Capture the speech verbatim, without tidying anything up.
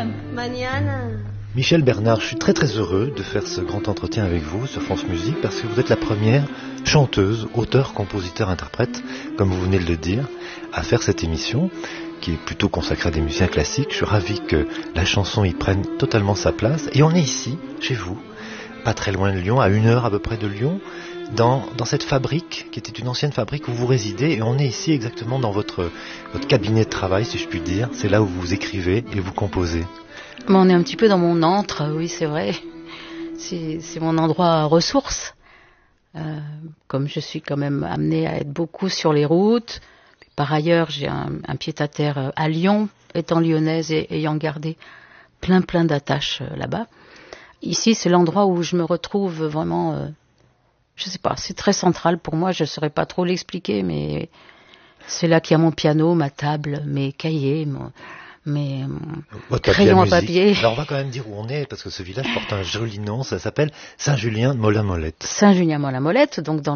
Mañana. Michèle Bernard, je suis très très heureux de faire ce grand entretien avec vous sur France Musique parce que vous êtes la première chanteuse, auteure, compositeur, interprète, comme vous venez de le dire, à faire cette émission qui est plutôt consacrée à des musiciens classiques. Je suis ravi que la chanson y prenne totalement sa place. Et on est ici, chez vous, pas très loin de Lyon, à une heure à peu près de Lyon, dans, dans cette fabrique qui était une ancienne fabrique où vous résidez. Et on est ici exactement dans votre, votre cabinet de travail, si je puis dire. C'est là où vous écrivez et vous composez. Mais on est un petit peu dans mon antre, oui c'est vrai. C'est, c'est mon endroit ressource. Euh, comme je suis quand même amenée à être beaucoup sur les routes. Par ailleurs, j'ai un, un pied-à-terre à Lyon, étant lyonnaise et ayant gardé plein plein d'attaches là-bas. Ici, c'est l'endroit où je me retrouve vraiment, euh, je sais pas, c'est très central pour moi, je saurais pas trop l'expliquer, mais c'est là qu'il y a mon piano, ma table, mes cahiers, mon... mais Votre crayon à musique. papier. Alors on va quand même dire où on est, parce que ce village porte un joli nom, ça s'appelle Saint-Julien-de-Molin-Molette. Saint-Julien-Molin-Molette, donc dans